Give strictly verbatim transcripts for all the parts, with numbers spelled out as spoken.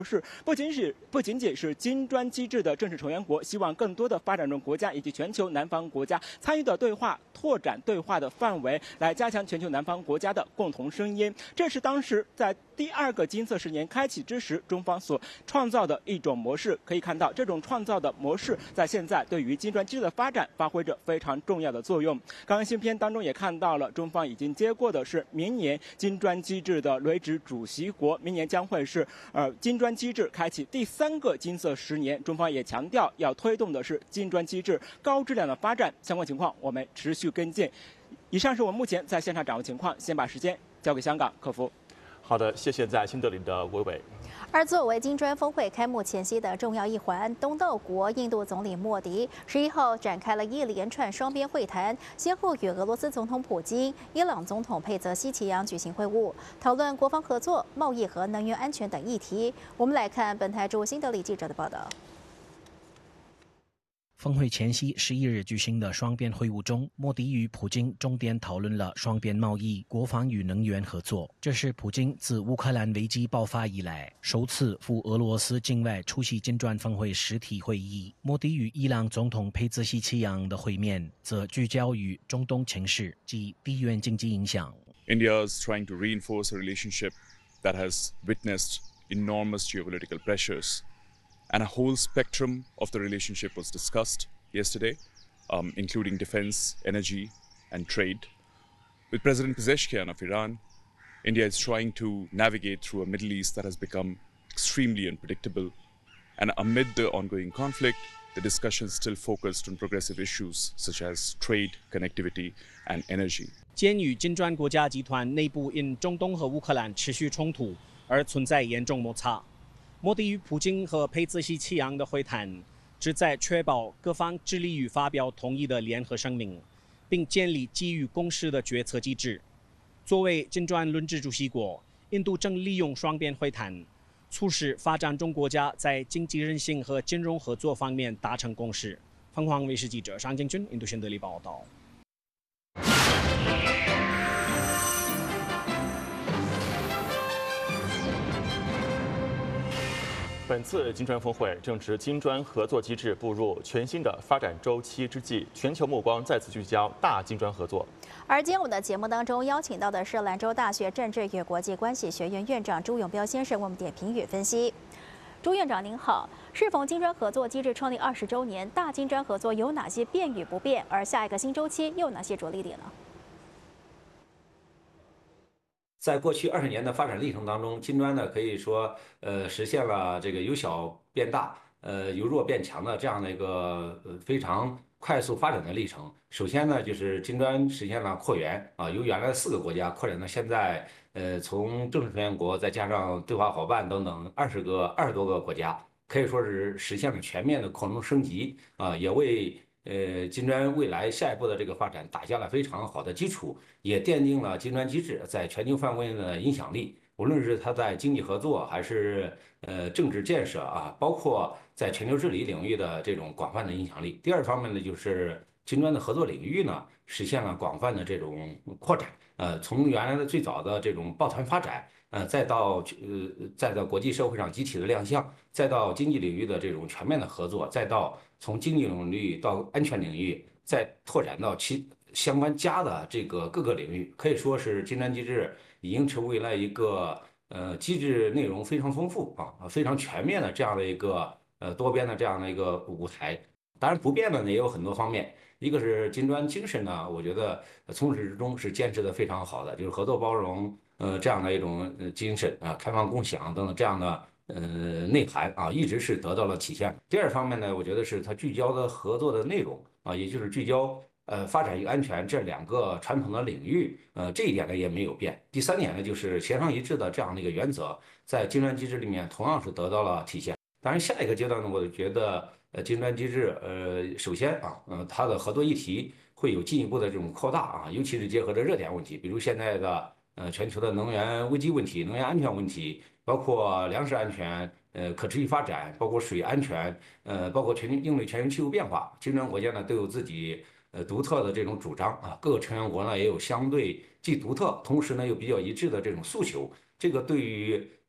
是不仅是不仅仅是金砖机制的正式成员国，希望更多的发展中国家以及全球南方国家参与的对话，拓展对话的范围，来加强全球南方国家的共同声音。这是当时在第二个金色十年开启之时，中方所创造的一种模式。可以看到，这种创造的模式在现在对于金砖机制的发展发挥着非常重要的作用。刚刚新片当中也看到了，中方已经接过的是明年金砖机制的轮值主席国，明年将会是呃金砖机制开启第三个金色十年。中方也强调要推动的是金砖机制高质量的发展，相关情况我们持续跟进。以上是我们目前在现场掌握情况，先把时间交给香港客服。 好的，谢谢在新德里的伟伟。 而作为金砖峰会开幕前夕的重要一环，东道国印度总理莫迪十一号展开了一连串双边会谈，先后与俄罗斯总统普京、伊朗总统佩泽西奇扬举行会晤，讨论国防合作、贸易和能源安全等议题。我们来看本台驻新德里记者的报道。 峰会前夕十一日举行的双边会晤中，莫迪与普京重点讨论了双边贸易、国防与能源合作。这是普京自乌克兰危机爆发以来首次赴俄罗斯境外出席金砖峰会实体会议。莫迪与伊朗总统佩泽西奇扬的会面则聚焦于中东情势及地缘经济影响。 India is trying to reinforce a relationship that has witnessed enormous geopolitical pressures. And a whole spectrum of the relationship was discussed yesterday, um, including defense, energy, and trade. With President Pezeshkian of Iran, India is trying to navigate through a Middle East that has become extremely unpredictable. And amid the ongoing conflict, the discussions still focused on progressive issues such as trade, connectivity, and energy. 鉴于金砖国家集团内部因中东和乌克兰持续冲突而存在严重摩擦。 莫迪与普京和佩泽西奇扬的会谈，旨在确保各方致力于发表统一的联合声明，并建立基于共识的决策机制。作为金砖轮值主席国，印度正利用双边会谈，促使发展中国家在经济韧性和金融合作方面达成共识。凤凰卫视记者尚建军，印度新德里报道。 本次金砖峰会正值金砖合作机制步入全新的发展周期之际，全球目光再次聚焦大金砖合作。 而今天我们的节目当中邀请到的是兰州大学政治与国际关系学院院长朱永彪先生，为我们点评与分析。朱院长您好，适逢金砖合作机制创立二十周年，大金砖合作有哪些变与不变？而下一个新周期又有哪些着力点呢？ 在过去二十年的发展历程当中，金砖呢可以说，呃，实现了这个由小变大，呃，由弱变强的这样的一个呃非常快速发展的历程。首先呢，就是金砖实现了扩员啊，由原来四个国家扩展到现在，呃，从正式成员国再加上对话伙伴等等二十个二十多个国家，可以说是实现了全面的扩容升级啊，也为 呃，金砖未来下一步的这个发展打下了非常好的基础，也奠定了金砖机制在全球范围的影响力。无论是它在经济合作，还是呃政治建设啊，包括在全球治理领域的这种广泛的影响力。第二方面呢，就是金砖的合作领域呢，实现了广泛的这种扩展。呃，从原来的最早的这种抱团发展，呃，再到呃再到国际社会上集体的亮相，再到经济领域的这种全面的合作，再到 从经济领域到安全领域，再拓展到其相关加的这个各个领域，可以说是金砖机制已经成为了一个呃机制内容非常丰富啊、非常全面的这样的一个呃多边的这样的一个舞台。当然不变的呢也有很多方面，一个是金砖精神呢，我觉得从始至终是坚持的非常好的，就是合作包容呃这样的一种精神啊，开放共享等等这样的 呃，内涵啊，一直是得到了体现。第二方面呢，我觉得是它聚焦的合作的内容啊，也就是聚焦呃发展与安全这两个传统的领域，呃，这一点呢也没有变。第三点呢，就是协商一致的这样的一个原则，在金砖机制里面同样是得到了体现。当然，下一个阶段呢，我觉得呃金砖机制呃，首先啊，呃，它的合作议题会有进一步的这种扩大啊，尤其是结合着热点问题，比如现在的呃全球的能源危机问题、能源安全问题。 包括粮食安全、呃可持续发展，包括水安全，呃，包括全球应对全球气候变化，金砖国家呢都有自己呃独特的这种主张啊，各个成员国呢也有相对既独特，同时呢又比较一致的这种诉求。这个对于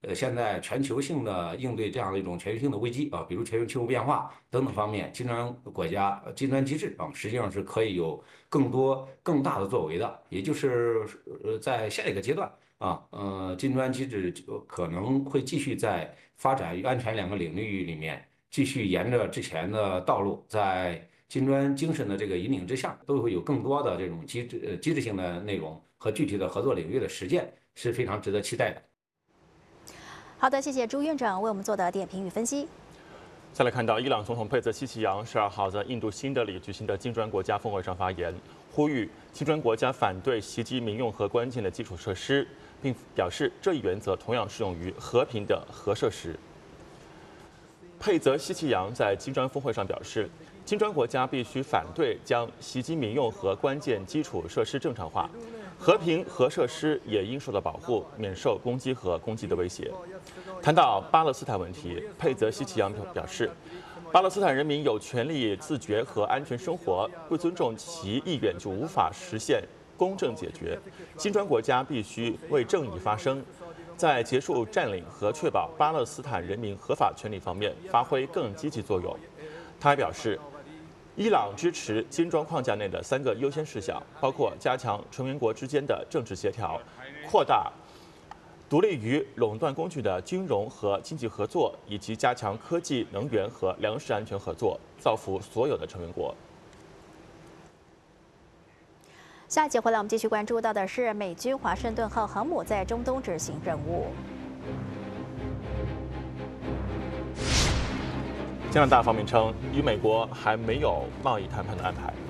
呃，现在全球性的应对这样的一种全球性的危机啊，比如全球气候变化等等方面，金砖国家金砖机制啊，实际上是可以有更多更大的作为的。也就是呃，在下一个阶段啊，呃，金砖机制就可能会继续在发展与安全两个领域里面，继续沿着之前的道路，在金砖精神的这个引领之下，都会有更多的这种机制呃机制性的内容和具体的合作领域的实践，是非常值得期待的。 好的，谢谢朱院长为我们做的点评与分析。 再来看到，伊朗总统佩泽西奇扬十二号在印度新德里举行的金砖国家峰会上发言，呼吁金砖国家反对袭击民用和关键的基础设施，并表示这一原则同样适用于和平的核设施。佩泽西奇扬在金砖峰会上表示，金砖国家必须反对将袭击民用和关键基础设施正常化，和平核设施也应受到保护，免受攻击和攻击的威胁。谈到巴勒斯坦问题，佩泽西奇扬表示，巴勒斯坦人民有权利自觉和安全生活，不尊重其意愿就无法实现公正解决。金砖国家必须为正义发声，在结束占领和确保巴勒斯坦人民合法权利方面发挥更积极作用。他还表示，伊朗支持金砖框架内的三个优先事项，包括加强成员国之间的政治协调，扩大独立于垄断工具的金融和经济合作，以及加强科技、能源和粮食安全合作，造福所有的成员国。 下一节回来，我们继续关注到的是美军华盛顿号航母在中东执行任务。 加拿大方面称，与美国还没有贸易谈判的安排。